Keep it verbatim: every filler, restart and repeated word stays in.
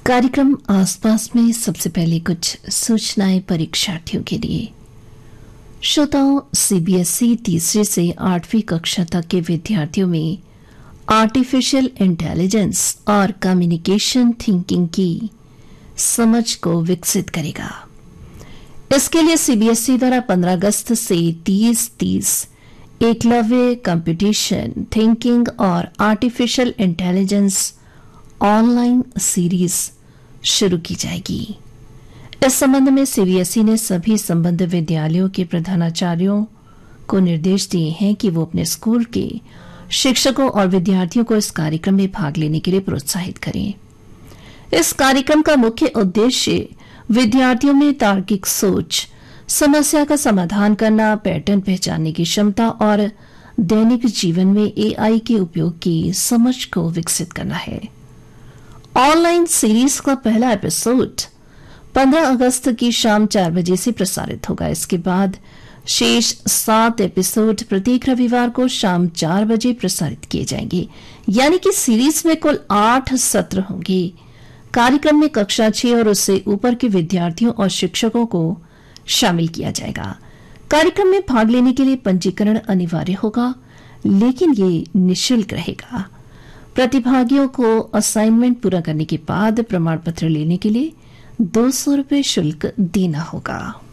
कार्यक्रम आसपास में सबसे पहले कुछ सूचनाएं परीक्षार्थियों के लिए। श्रोताओं, सीबीएसई तीसरे से आठवीं कक्षा तक के विद्यार्थियों में आर्टिफिशियल इंटेलिजेंस और कम्युनिकेशन थिंकिंग की समझ को विकसित करेगा। इसके लिए सीबीएसई द्वारा पंद्रह अगस्त से तीस तीस एकलव्य कंप्यूटेशन थिंकिंग और आर्टिफिशियल इंटेलिजेंस ऑनलाइन सीरीज शुरू की जाएगी। इस संबंध में सीबीएसई ने सभी संबद्ध विद्यालयों के प्रधानाचार्यों को निर्देश दिए हैं कि वो अपने स्कूल के शिक्षकों और विद्यार्थियों को इस कार्यक्रम में भाग लेने के लिए प्रोत्साहित करें। इस कार्यक्रम का मुख्य उद्देश्य विद्यार्थियों में तार्किक सोच, समस्या का समाधान करना, पैटर्न पहचानने की क्षमता और दैनिक जीवन में एआई के उपयोग की समझ को विकसित करना है। ऑनलाइन सीरीज का पहला एपिसोड पंद्रह अगस्त की शाम चार बजे से प्रसारित होगा। इसके बाद शेष सात एपिसोड प्रत्येक रविवार को शाम चार बजे प्रसारित किए जाएंगे, यानी कि सीरीज में कुल आठ सत्र होंगे। कार्यक्रम में कक्षा छह और उससे ऊपर के विद्यार्थियों और शिक्षकों को शामिल किया जाएगा। कार्यक्रम में भाग लेने के लिए पंजीकरण अनिवार्य होगा, लेकिन ये निःशुल्क रहेगा। प्रतिभागियों को असाइनमेंट पूरा करने के बाद प्रमाण पत्र लेने के लिए दो सौ रुपये शुल्क देना होगा।